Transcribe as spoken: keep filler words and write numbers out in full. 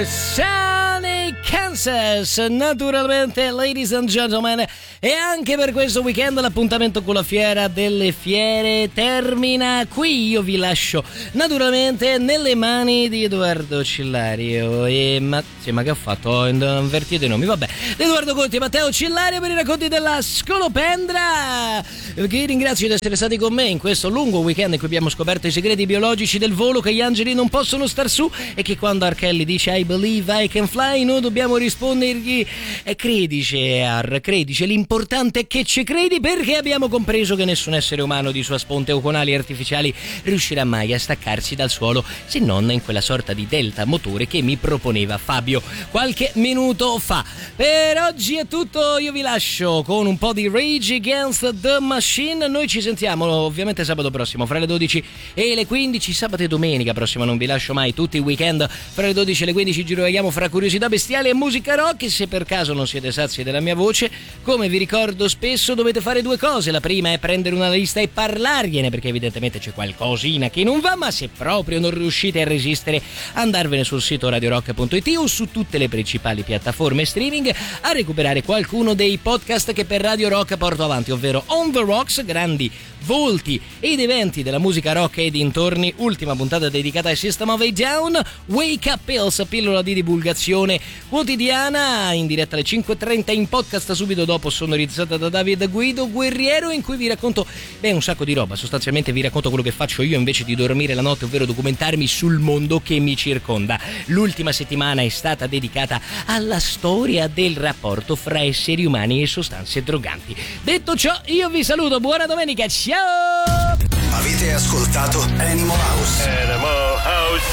Sunny Kansas, naturalmente, ladies and gentlemen, e anche per questo weekend l'appuntamento con la Fiera delle Fiere termina qui. Io vi lascio naturalmente nelle mani di Edoardo Cillario e ma, sì, ma che ho fatto? Ho invertito i nomi, vabbè, Edoardo Conti e Matteo Cillario per i racconti della Scolopendra, che ringrazio di essere stati con me in questo lungo weekend in cui abbiamo scoperto i segreti biologici del volo, che gli angeli non possono star su e che quando R. Kelly dice I believe I can fly noi dobbiamo rispondergli e credici, Ar, credici, l'importante è che ci credi, perché abbiamo compreso che nessun essere umano di sua sponte o con ali artificiali riuscirà mai a staccarsi dal suolo, se non in quella sorta di delta motore che mi proponeva Fabio qualche minuto fa. Per oggi è tutto, io vi lascio con un po' di Rage Against the Machine. Noi ci sentiamo ovviamente sabato prossimo fra le dodici e le quindici, sabato e domenica prossima non vi lascio mai, tutti i weekend fra le dodici e le quindici girovaghiamo fra curiosità bestiali e musica rock. E se per caso non siete sazi della mia voce, come vi ricordo spesso, dovete fare due cose. La prima è prendere una lista e parlargliene, perché evidentemente c'è qualcosina che non va, ma se proprio non riuscite a resistere, andarvene sul sito radio rock punto it o su tutte le principali piattaforme streaming a recuperare qualcuno dei podcast che per Radio Rock porto avanti, ovvero On The Rocks, grandi volti ed eventi della musica rock e dintorni, ultima puntata dedicata ai System of a Down, Wake Up Pills, pillola di divulgazione quotidiana in diretta alle cinque e trenta, in podcast subito dopo, sonorizzata da David Guido Guerriero, in cui vi racconto beh un sacco di roba. Sostanzialmente vi racconto quello che faccio io invece di dormire la notte, ovvero documentarmi sul mondo che mi circonda. L'ultima settimana è stata dedicata alla storia del rapporto fra esseri umani e sostanze droganti. Detto ciò, io vi saluto, buona domenica, ciao! Avete ascoltato Animal House. Animal House.